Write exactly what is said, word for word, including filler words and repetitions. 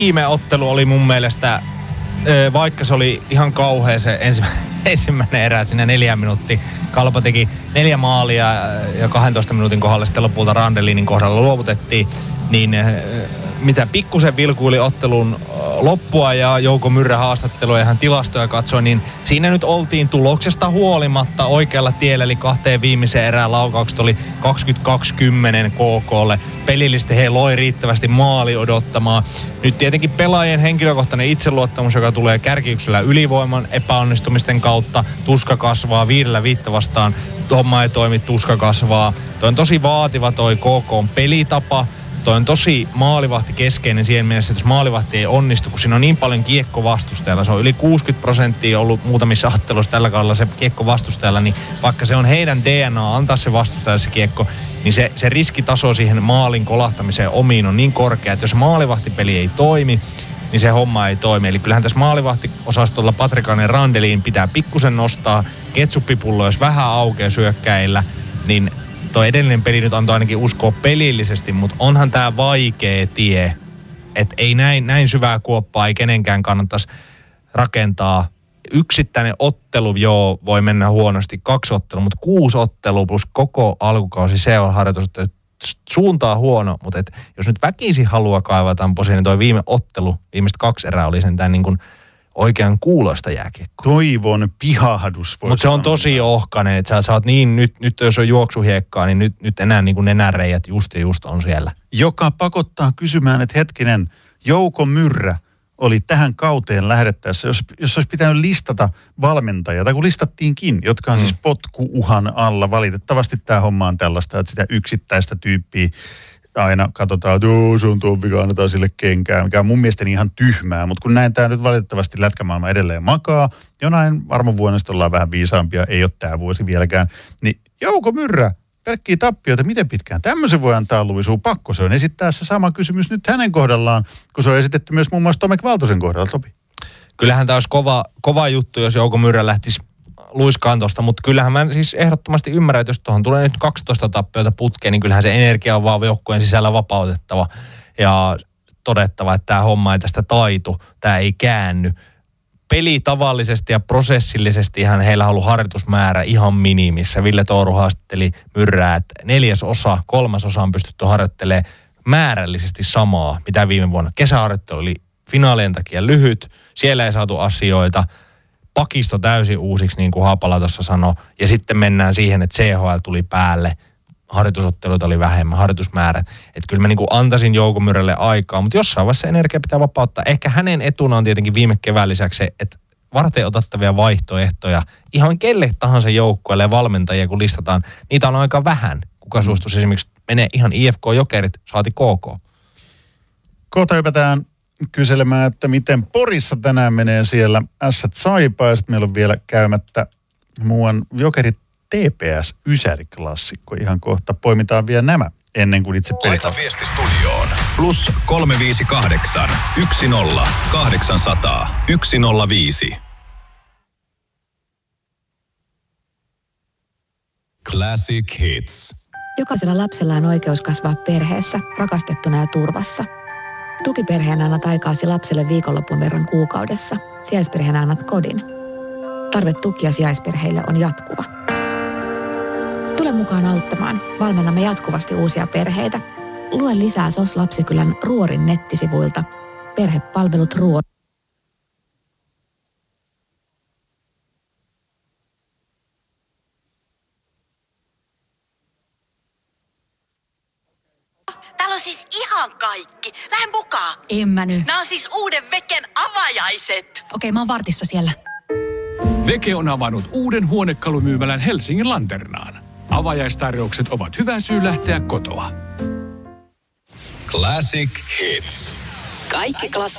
viime ottelu oli mun mielestä, vaikka se oli ihan kauhea se ensimmäinen, ensimmäinen erä sinne neljä minuuttia. Kalpa teki neljä maalia ja kahdentoista minuutin kohdalla sitten lopulta Randelinin kohdalla luovutettiin. Niin mitä pikkusen vilkuili ottelun loppua ja Jouko Myrrä haastattelua ja hän tilastoja katsoi, niin siinä nyt oltiin tuloksesta huolimatta oikealla tiellä, eli kahteen viimeiseen erään laukaukset oli kaksikymmentäkaksi kymmenen K K:lle. Pelillisesti he loi riittävästi maali odottamaan. Nyt tietenkin pelaajien henkilökohtainen itseluottamus, joka tulee kärkiyksellä ylivoiman epäonnistumisten kautta, tuska kasvaa viidellä viittä vastaan, homma ei toimi, tuska kasvaa. Toi on tosi vaativa toi K K:n pelitapa. Toi on tosi maalivahti keskeinen siihen mielessä, että jos maalivahti ei onnistu, kun siinä on niin paljon kiekko vastustajalla, se on yli kuusikymmentä prosenttia ollut muutamissa otteluissa tällä kaudella se kiekko vastustajalla, niin vaikka se on heidän D N A antaa se vastustajalle se kiekko, niin se, se riskitaso siihen maalin kolahtamiseen omiin on niin korkea, että jos maalivahtipeli ei toimi, niin se homma ei toimi. Eli kyllähän tässä maalivahtiosastolla Patrikainen Randeliin pitää pikkusen nostaa, ketsuppipullo, jos vähän aukeaa syökkäillä, niin tuo edellinen peli nyt antoi ainakin uskoa pelillisesti, mutta onhan tämä vaikea tie. Että ei näin, näin syvää kuoppaa ei kenenkään kannattaisi rakentaa. Yksittäinen ottelu, joo, voi mennä huonosti, kaksi ottelua, mutta kuusi ottelua plus koko alkukausi C H L-harjoitus, että suuntaa huono, mutta et, jos nyt väkisin haluaa kaivaa tämän posiin, niin toi viime ottelu, viimeiset kaksi erää oli sentään niin kuin oikean kuuloista jääkiekkoa. Toivon pihahdus. Mutta se on tosi ohkainen, että sä saat niin, nyt, nyt jos on juoksuhiekkaa, niin nyt, nyt enää niin kuin nenäreijät just ja just on siellä. Joka pakottaa kysymään, että hetkinen, Jouko Myrrä oli tähän kauteen lähdettäessä, jos, jos olisi pitänyt listata valmentajia, tai kun listattiinkin, jotka on hmm. siis potkuuhan alla. Valitettavasti tämä homma on tällaista, että sitä yksittäistä tyyppiä aina katsotaan, että joo, se on tuon vika, annetaan sille kenkään, mikä on mun mielestäni ihan tyhmää, mutta kun näin tämä nyt valitettavasti lätkämaailma edelleen makaa, jonain armovuonnesta ollaan vähän viisaampia, ei ole tämä vuosi vieläkään, niin Jouko Myrrä, pelkkiä tappioita, miten pitkään tämmöisen voi antaa luisua? Pakko se on esittää se sama kysymys nyt hänen kohdallaan, kun se on esitetty myös muun muassa Tomek Valtosen kohdalla, Topi. Kyllähän tämä olisi kova, kova juttu, jos Jouko Myrrä lähtisi luiskaan tosta, mutta kyllähän mä siis ehdottomasti ymmärrän, että jos tuohon tulee nyt kaksitoista tappioita putkeen, niin kyllähän se energia on vaan joukkueen sisällä vapautettava ja todettava, että tämä homma ei tästä taitu, tämä ei käänny. Peli tavallisesti ja prosessillisesti ihan heillä on ollut harjoitusmäärä ihan minimissä. Ville Tooru haastatteli Myrrää, että neljäs osa, kolmas osa on pystytty harjoittelemaan määrällisesti samaa, mitä viime vuonna. Kesäharjoittelu oli finaalien takia lyhyt, siellä ei saatu asioita. Pakisto täysin uusiksi, niin kuin Haapala tuossa sanoi, ja sitten mennään siihen, että C H L tuli päälle, harjoitusotteluita oli vähemmän, harjoitusmäärät. Että kyllä mä niin kuin antaisin Jouko Myrrälle aikaa, mutta jossain vaiheessa energia pitää vapauttaa. Ehkä hänen etuna on tietenkin viime kevään lisäksi se, että varten otettavia vaihtoehtoja ihan kelle tahansa joukkueelle ja valmentajia, kun listataan, niitä on aika vähän. Kuka suostuisi esimerkiksi menee ihan I F K-jokerit, saati K K. Kohta hypätään kyselemään, että miten Porissa tänään menee siellä Ässät Saipa, ja sitten meillä on vielä käymättä muuan jokerit T P S-ysäriklassikko. Ihan kohta poimitaan vielä nämä ennen kuin itse peli. Laita viesti studioon. Plus kolme viisi kahdeksan, yksi nolla, kahdeksansataa, yksi nolla viisi. Classic Hits. Jokaisella lapsella on oikeus kasvaa perheessä, rakastettuna ja turvassa. Tukiperheenä annat aikaasi lapselle viikonlopun verran kuukaudessa. Sijaisperheenä annat kodin. Tarve tukia sijaisperheille on jatkuva. Tule mukaan auttamaan. Valmennamme jatkuvasti uusia perheitä. Lue lisää S O S Lapsikylän Ruorin nettisivuilta. Perhepalvelut Ruori. Täällä on siis ihan kaikki. Lähden mukaan. En mä nyt. Nämä on siis uuden Veken avajaiset. Okei, mä oon vartissa siellä. Veke on avannut uuden huonekalumyymälän Helsingin Lanternaan. Avajaistarjoukset ovat hyvä syy lähteä kotoa. Classic Hits. Kaikki klassikot.